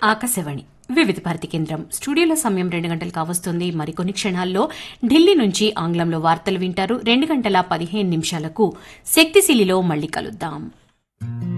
ఆకాశవాణి వివిధ భారతి కేంద్రం స్టూడియోలో సమయం 2 గంటలు కావస్తుంది. మరికొన్ని క్షణాల్లో ఢిల్లీ నుంచి ఆంగ్లంలో వార్తలు వింటారు. 2 గంటల 15 నిమిషాలకు శక్తిశీలిలో మళ్లీ కలుద్దాం.